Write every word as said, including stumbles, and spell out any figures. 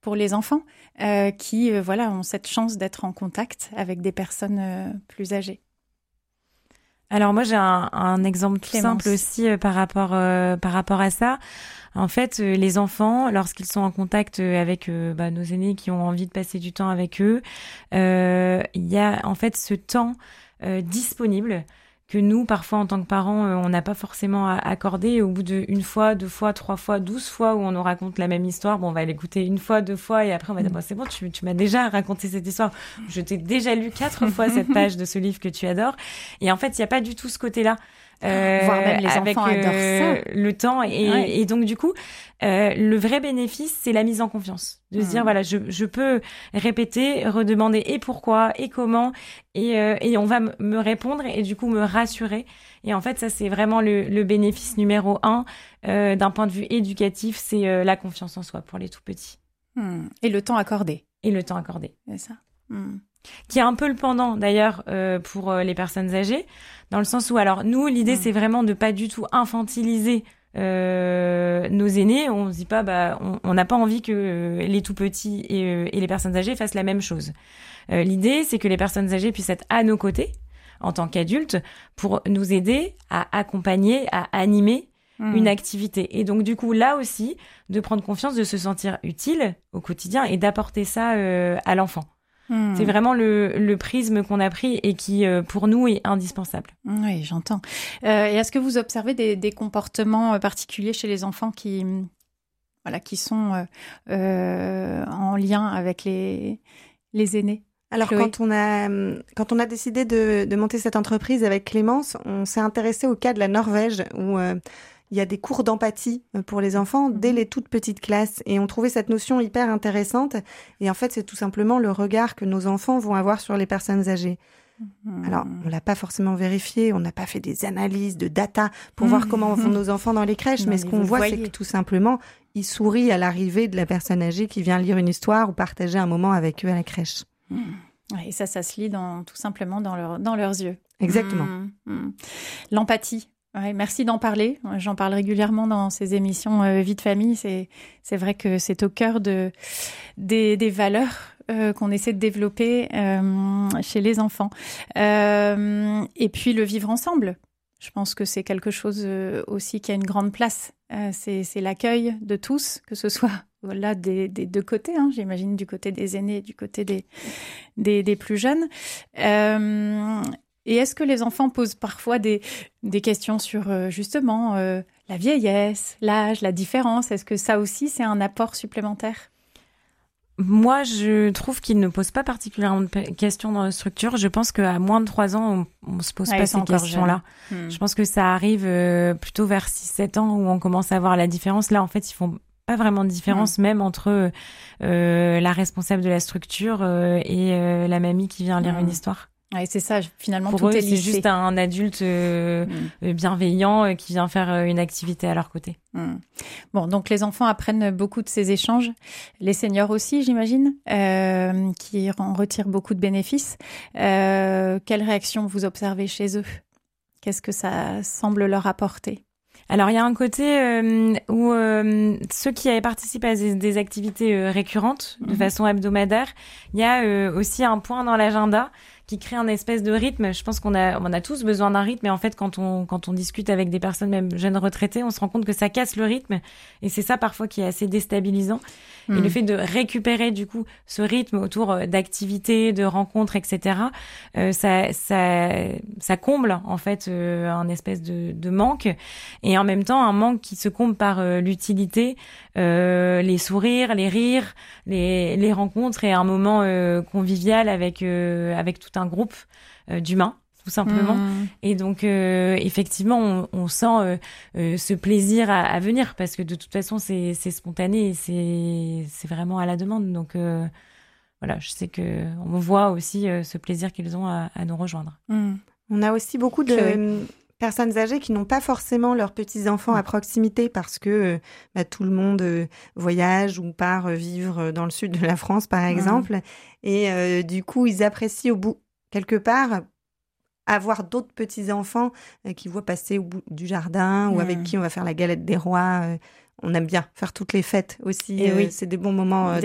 pour les enfants euh, qui euh, voilà, ont cette chance d'être en contact avec des personnes euh, plus âgées. Alors moi, j'ai un, un exemple tout Clémence. simple aussi euh, par rapport, euh, par rapport à ça. En fait, euh, les enfants, lorsqu'ils sont en contact euh, avec euh, bah, nos aînés qui ont envie de passer du temps avec eux, euh, il y a en fait ce temps euh, disponible que nous, parfois, en tant que parents, euh, on n'a pas forcément à accorder. Et au bout d'une fois, deux fois, trois fois, douze fois où on nous raconte la même histoire, bon, on va l'écouter une fois, deux fois, et après, on va dire, bon, c'est bon, tu, tu m'as déjà raconté cette histoire. Je t'ai déjà lu quatre fois cette page de ce livre que tu adores. Et en fait, il n'y a pas du tout ce côté-là. Euh, Voire même les avec, enfants euh, adorent ça. Le temps. Et, ouais. et donc, du coup, euh, le vrai bénéfice, c'est la mise en confiance. De se mmh. dire, voilà, je, je peux répéter, redemander et pourquoi, et comment, et, euh, et on va m- me répondre et du coup me rassurer. Et en fait, ça, c'est vraiment le, le bénéfice numéro un euh, d'un point de vue éducatif, c'est euh, la confiance en soi pour les tout petits. mmh. Et le temps accordé. Et le temps accordé. C'est ça. mmh. Qui est un peu le pendant d'ailleurs euh, pour euh, les personnes âgées, dans le sens où, alors nous, l'idée mmh. c'est vraiment de pas du tout infantiliser euh, nos aînés. On se dit pas, bah, on n'a pas envie que euh, les tout petits et, euh, et les personnes âgées fassent la même chose. Euh, l'idée, c'est que les personnes âgées puissent être à nos côtés en tant qu'adultes pour nous aider à accompagner, à animer mmh. une activité. Et donc, du coup, là aussi, de prendre confiance, de se sentir utile au quotidien et d'apporter ça euh, à l'enfant. Mmh. C'est vraiment le, le prisme qu'on a pris et qui, euh, pour nous, est indispensable. Oui, j'entends. Euh, et est-ce que vous observez des, des comportements particuliers chez les enfants qui, voilà, qui sont euh, euh, en lien avec les, les aînés ? Alors, Chloé. quand on a, quand on a décidé de, de monter cette entreprise avec Clémence, on s'est intéressé au cas de la Norvège où euh, il y a des cours d'empathie pour les enfants dès les toutes petites classes. Et on trouvait cette notion hyper intéressante. Et en fait, c'est tout simplement le regard que nos enfants vont avoir sur les personnes âgées. Mmh. Alors, on l'a pas forcément vérifié, on n'a pas fait des analyses de data pour mmh. voir comment vont nos enfants dans les crèches, non, mais ce qu'on voit, voyez. c'est que tout simplement, ils sourient à l'arrivée de la personne âgée qui vient lire une histoire ou partager un moment avec eux à la crèche. Mmh. Et ça, ça se lit dans, tout simplement dans, leur, dans leurs yeux. Exactement. Mmh. Mmh. L'empathie. Ouais, merci d'en parler. J'en parle régulièrement dans ces émissions euh, Vie de famille. C'est, c'est vrai que c'est au cœur de, des, des valeurs euh, qu'on essaie de développer euh, chez les enfants. Euh, et puis le vivre ensemble. Je pense que c'est quelque chose euh, aussi qui a une grande place. Euh, c'est, c'est l'accueil de tous, que ce soit là des, des deux côtés, hein, j'imagine, du côté des aînés et du côté des, des, des plus jeunes. Euh, Et est-ce que les enfants posent parfois des, des questions sur euh, justement euh, la vieillesse, l'âge, la différence ? Est-ce que ça aussi, c'est un apport supplémentaire ? Moi, je trouve qu'ils ne posent pas particulièrement de questions dans la structure. Je pense qu'à moins de trois ans, on ne se pose ouais, pas ces questions-là. Hmm. Je pense que ça arrive euh, plutôt vers six sept ans où on commence à voir la différence. Là, en fait, ils font pas vraiment de différence, mmh. même entre euh, la responsable de la structure euh, et euh, la mamie qui vient lire mmh. une histoire. Ouais, c'est ça, finalement, pour tout eux, est c'est lissé. juste un adulte euh, mmh. bienveillant euh, qui vient faire euh, une activité à leur côté. Mmh. Bon, donc les enfants apprennent beaucoup de ces échanges. Les seniors aussi, j'imagine, euh, qui en retirent beaucoup de bénéfices. Euh, quelles réactions vous observez chez eux ? Qu'est-ce que ça semble leur apporter ? Alors, il y a un côté euh, où euh, ceux qui participent à des, des activités euh, récurrentes, de mmh. façon hebdomadaire, il y a euh, aussi un point dans l'agenda qui crée un espèce de rythme. Je pense qu'on a, on a tous besoin d'un rythme, mais en fait, quand on, quand on discute avec des personnes, même jeunes retraités, on se rend compte que ça casse le rythme. Et c'est ça, parfois, qui est assez déstabilisant. Mmh. Et le fait de récupérer, du coup, ce rythme autour d'activités, de rencontres, et cetera, euh, ça, ça, ça comble, en fait, euh, un espèce de, de manque. Et en même temps, un manque qui se comble par euh, l'utilité, euh, les sourires, les rires, les, les rencontres et un moment euh, convivial avec, euh, avec tout un groupe euh, d'humains, tout simplement. Mmh. Et donc, euh, effectivement, on, on sent euh, euh, ce plaisir à, à venir parce que de toute façon, c'est, c'est spontané et c'est, c'est vraiment à la demande. Donc, euh, voilà, je sais qu'on voit aussi euh, ce plaisir qu'ils ont à, à nous rejoindre. Mmh. On a aussi beaucoup de... Chloé. Personnes âgées qui n'ont pas forcément leurs petits-enfants à proximité parce que bah, tout le monde euh, voyage ou part euh, vivre dans le sud de la France, par exemple. Mmh. Et euh, du coup, ils apprécient au bout, quelque part, avoir d'autres petits-enfants euh, qui voient passer au bout du jardin mmh. ou avec qui on va faire la galette des rois. Euh, on aime bien faire toutes les fêtes aussi. Euh, oui. C'est des bons moments. Euh,